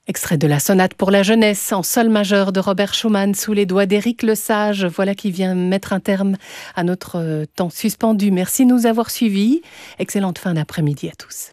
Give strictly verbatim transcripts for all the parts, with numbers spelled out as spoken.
Extrait de la sonate pour la jeunesse en sol majeur de Robert Schumann sous les doigts d'Éric Lesage. Voilà qui vient mettre un terme à notre temps suspendu. Merci de nous avoir suivis. Excellente fin d'après-midi à tous.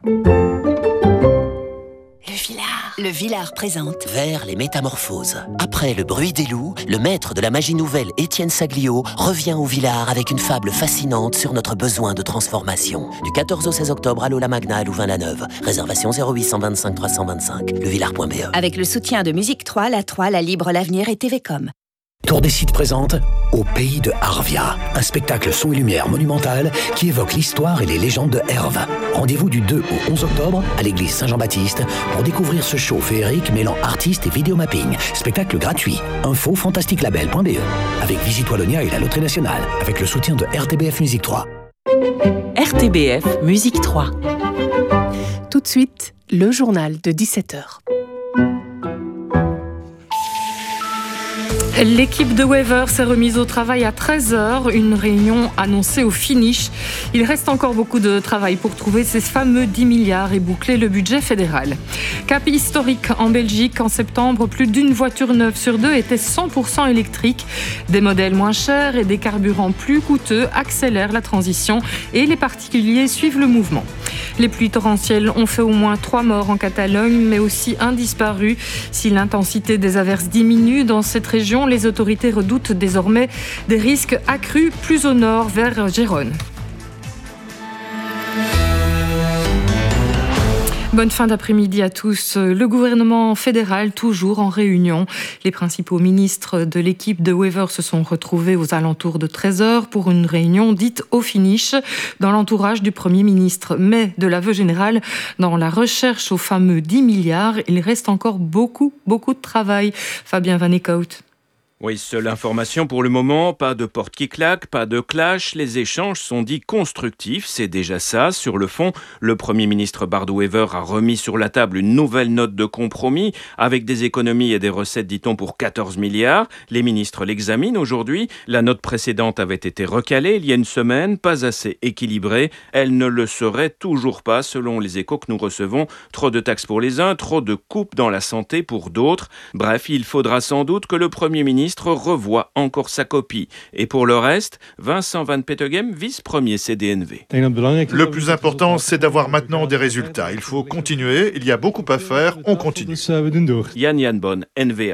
Le Villard. Le Villard présente Vers les métamorphoses. Après Le bruit des loups, le maître de la magie nouvelle Étienne Saglio revient au Villard avec une fable fascinante sur notre besoin de transformation. Du quatorze au seize octobre à l'Aula Magna à Louvain-la-Neuve. Réservation zéro huit cent vingt-cinq trois cent vingt-cinq. levillard point b e. avec le soutien de Musique trois, La trois, La Libre, l'Avenir et T V Com. Tour des Sites présente Au pays de Arvia, un spectacle son et lumière monumental qui évoque l'histoire et les légendes de Herve. Rendez-vous du deux au onze octobre à l'église Saint-Jean-Baptiste pour découvrir ce show féerique mêlant artistes et vidéomapping. Spectacle gratuit. Info fantastique label point b e avec Visite Wallonia et la Loterie Nationale avec le soutien de R T B F Musique trois. R T B F Musique trois. Tout de suite, le journal de dix-sept heures. L'équipe de Wever s'est remise au travail à treize heures, une réunion annoncée au finish. Il reste encore beaucoup de travail pour trouver ces fameux dix milliards et boucler le budget fédéral. Cap historique en Belgique, en septembre, plus d'une voiture neuve sur deux était cent pour cent électrique. Des modèles moins chers et des carburants plus coûteux accélèrent la transition et les particuliers suivent le mouvement. Les pluies torrentielles ont fait au moins trois morts en Catalogne, mais aussi un disparu. Si l'intensité des averses diminue dans cette région, les autorités redoutent désormais des risques accrus plus au nord, vers Gérone. Bonne fin d'après-midi à tous. Le gouvernement fédéral, toujours en réunion. Les principaux ministres de l'équipe de Wever se sont retrouvés aux alentours de treize heures pour une réunion dite au finish dans l'entourage du Premier ministre. Mais de l'aveu général, dans la recherche aux fameux dix milliards, il reste encore beaucoup, beaucoup de travail. Fabien Van Eekhout. Oui, seule information pour le moment, pas de porte qui claque, pas de clash, les échanges sont dits constructifs, c'est déjà ça. Sur le fond, le Premier ministre Bart De Wever a remis sur la table une nouvelle note de compromis, avec des économies et des recettes, dit-on, pour quatorze milliards. Les ministres l'examinent aujourd'hui, la note précédente avait été recalée il y a une semaine, pas assez équilibrée, elle ne le serait toujours pas selon les échos que nous recevons. Trop de taxes pour les uns, trop de coupes dans la santé pour d'autres. Bref, il faudra sans doute que le Premier ministre revoit encore sa copie. Et pour le reste, Vincent Van Petegem, vice-premier C D N V. Le plus important, c'est d'avoir maintenant des résultats. Il faut continuer, il y a beaucoup à faire, on continue. Yann Janbon, N V A.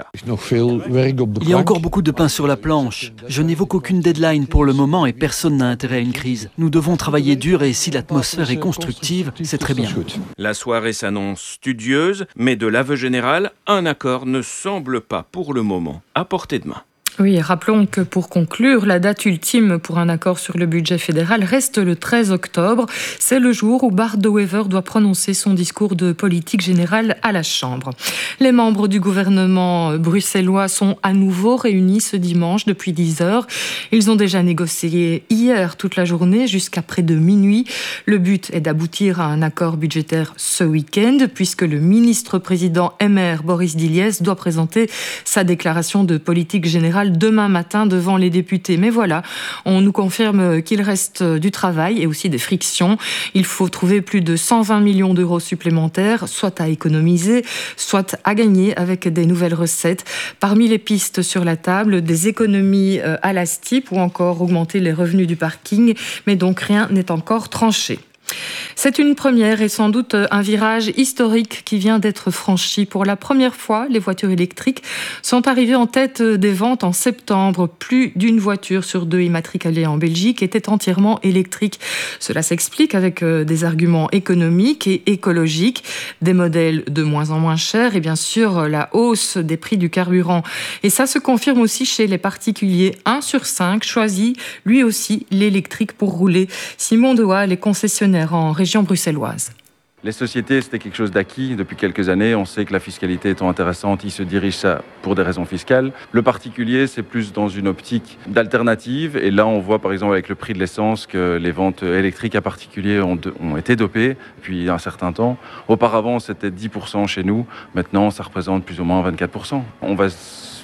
Il y a encore beaucoup de pain sur la planche. Je n'évoque aucune deadline pour le moment et personne n'a intérêt à une crise. Nous devons travailler dur et si l'atmosphère est constructive, c'est très bien. La soirée s'annonce studieuse, mais de l'aveu général, un accord ne semble pas pour le moment à portée de main. Oui, rappelons que pour conclure, la date ultime pour un accord sur le budget fédéral reste le treize octobre. C'est le jour où Bart De Wever doit prononcer son discours de politique générale à la Chambre. Les membres du gouvernement bruxellois sont à nouveau réunis ce dimanche depuis dix heures. Ils ont déjà négocié hier toute la journée jusqu'à près de minuit. Le but est d'aboutir à un accord budgétaire ce week-end puisque le ministre-président M R Boris Diliès doit présenter sa déclaration de politique générale demain matin devant les députés. Mais voilà, on nous confirme qu'il reste du travail et aussi des frictions. Il faut trouver plus de cent vingt millions d'euros supplémentaires, soit à économiser, soit à gagner avec des nouvelles recettes. Parmi les pistes sur la table, des économies à la S T I P ou encore augmenter les revenus du parking, mais donc rien n'est encore tranché. C'est une première et sans doute un virage historique qui vient d'être franchi. Pour la première fois, les voitures électriques sont arrivées en tête des ventes en septembre. Plus d'une voiture sur deux immatriculée en Belgique était entièrement électrique. Cela s'explique avec des arguments économiques et écologiques, des modèles de moins en moins chers et bien sûr la hausse des prix du carburant. Et ça se confirme aussi chez les particuliers. Un sur cinq choisit lui aussi l'électrique pour rouler. Simon Dehaut, les concessionnaires en région bruxelloise. Les sociétés, c'était quelque chose d'acquis depuis quelques années. On sait que la fiscalité étant intéressante, ils se dirigent ça pour des raisons fiscales. Le particulier, c'est plus dans une optique d'alternative. Et là, on voit par exemple avec le prix de l'essence que les ventes électriques à particulier ont, de, ont été dopées depuis un certain temps. Auparavant, c'était dix pour cent chez nous. Maintenant, ça représente plus ou moins vingt-quatre pour cent. On va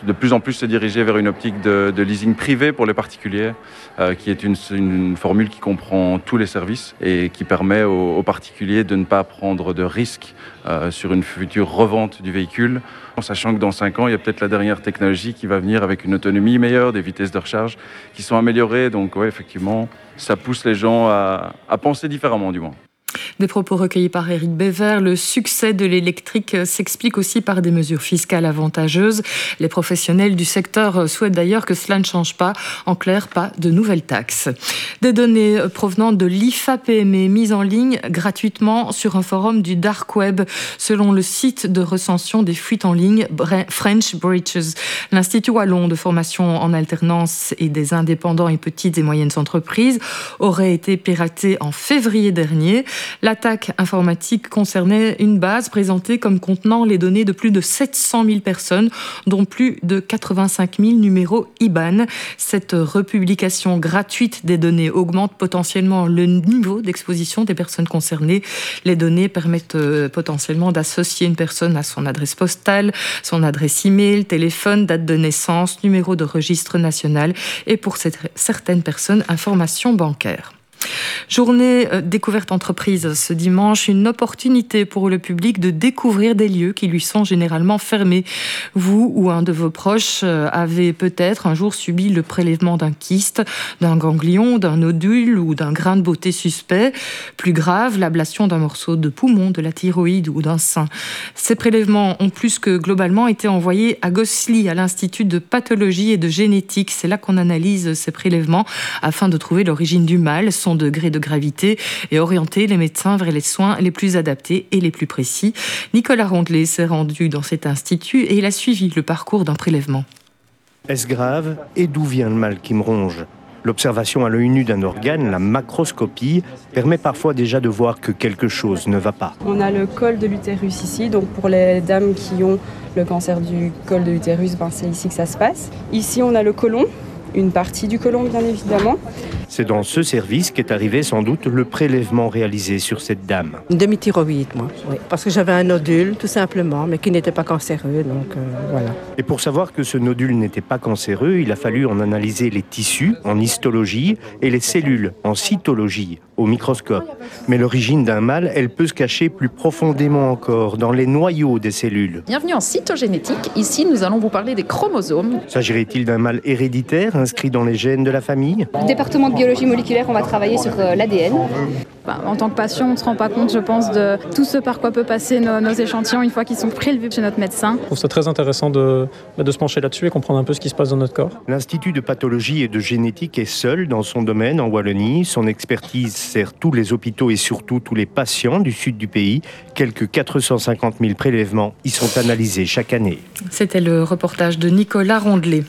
de plus en plus se diriger vers une optique de, de leasing privé pour les particuliers, euh, qui est une, une formule qui comprend tous les services et qui permet aux, aux particuliers de ne pas prendre de risques euh, sur une future revente du véhicule, en sachant que dans cinq ans, il y a peut-être la dernière technologie qui va venir avec une autonomie meilleure, des vitesses de recharge qui sont améliorées. Donc ouais, effectivement, ça pousse les gens à, à penser différemment du moins. Des propos recueillis par Éric Bévert. Le succès de l'électrique s'explique aussi par des mesures fiscales avantageuses. Les professionnels du secteur souhaitent d'ailleurs que cela ne change pas. En clair, pas de nouvelles taxes. Des données provenant de l'I F A P M E mises en ligne gratuitement sur un forum du Dark Web, selon le site de recension des fuites en ligne French Breaches. L'Institut wallon de formation en alternance et des indépendants et petites et moyennes entreprises aurait été piraté en février dernier. L'attaque informatique concernait une base présentée comme contenant les données de plus de sept cent mille personnes, dont plus de quatre-vingt-cinq mille numéros I B A N. Cette republication gratuite des données augmente potentiellement le niveau d'exposition des personnes concernées. Les données permettent potentiellement d'associer une personne à son adresse postale, son adresse e-mail, téléphone, date de naissance, numéro de registre national et pour certaines personnes, informations bancaires. Journée découverte entreprise ce dimanche, une opportunité pour le public de découvrir des lieux qui lui sont généralement fermés. Vous ou un de vos proches avez peut-être un jour subi le prélèvement d'un kyste, d'un ganglion, d'un nodule ou d'un grain de beauté suspect. Plus grave, l'ablation d'un morceau de poumon, de la thyroïde ou d'un sein. Ces prélèvements ont plus que globalement été envoyés à Gosselies, à l'Institut de pathologie et de génétique. C'est là qu'on analyse ces prélèvements afin de trouver l'origine du mal, son degré de gravité et orienter les médecins vers les soins les plus adaptés et les plus précis. Nicolas Rondelet s'est rendu dans cet institut et il a suivi le parcours d'un prélèvement. Est-ce grave? Et d'où vient le mal qui me ronge? L'observation à l'œil nu d'un organe, la macroscopie, permet parfois déjà de voir que quelque chose ne va pas. On a le col de l'utérus ici, donc pour les dames qui ont le cancer du col de l'utérus, ben c'est ici que ça se passe. Ici on a le côlon, une partie du côlon bien évidemment. C'est dans ce service qu'est arrivé sans doute le prélèvement réalisé sur cette dame. Une demi-thyroïde, moi, oui. Parce que j'avais un nodule, tout simplement, mais qui n'était pas cancéreux, donc euh, voilà. Et pour savoir que ce nodule n'était pas cancéreux, il a fallu en analyser les tissus en histologie et les cellules en cytologie au microscope. Mais l'origine d'un mal, elle peut se cacher plus profondément encore, dans les noyaux des cellules. Bienvenue en cytogénétique. Ici, nous allons vous parler des chromosomes. S'agirait-il d'un mal héréditaire inscrit dans les gènes de la famille? Le département de biologie moléculaire, on va travailler sur euh, l'A D N. Bah, en tant que patient, on ne se rend pas compte, je pense, de tout ce par quoi peut passer nos, nos échantillons une fois qu'ils sont prélevés chez notre médecin. Je trouve ça très intéressant de, de se pencher là-dessus et comprendre un peu ce qui se passe dans notre corps. L'Institut de pathologie et de génétique est seul dans son domaine en Wallonie. Son expertise sert tous les hôpitaux et surtout tous les patients du sud du pays. Quelques quatre cent cinquante mille prélèvements y sont analysés chaque année. C'était le reportage de Nicolas Rondelet.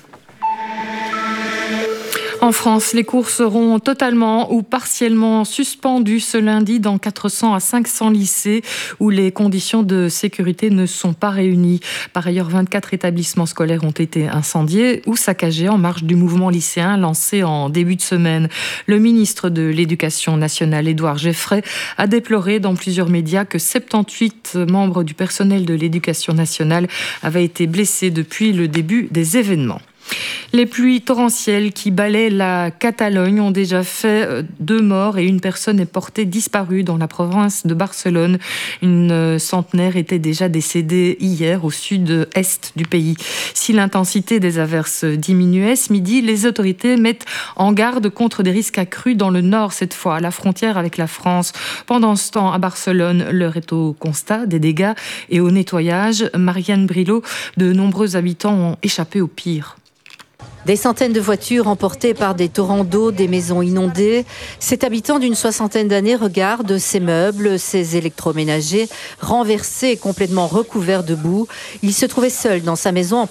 En France, les cours seront totalement ou partiellement suspendus ce lundi dans quatre cents à cinq cents lycées où les conditions de sécurité ne sont pas réunies. Par ailleurs, vingt-quatre établissements scolaires ont été incendiés ou saccagés en marge du mouvement lycéen lancé en début de semaine. Le ministre de l'Éducation nationale, Édouard Geffray, a déploré dans plusieurs médias que soixante-dix-huit membres du personnel de l'Éducation nationale avaient été blessés depuis le début des événements. Les pluies torrentielles qui balaient la Catalogne ont déjà fait deux morts et une personne est portée disparue dans la province de Barcelone. Une centenaire était déjà décédée hier au sud-est du pays. Si l'intensité des averses diminuait ce midi, les autorités mettent en garde contre des risques accrus dans le nord cette fois, à la frontière avec la France. Pendant ce temps, à Barcelone, l'heure est au constat des dégâts et au nettoyage. Marianne Brilot, de nombreux habitants ont échappé au pire. Des centaines de voitures emportées par des torrents d'eau, des maisons inondées. Cet habitant d'une soixantaine d'années regarde ses meubles, ses électroménagers renversés et complètement recouverts de boue. Il se trouvait seul dans sa maison en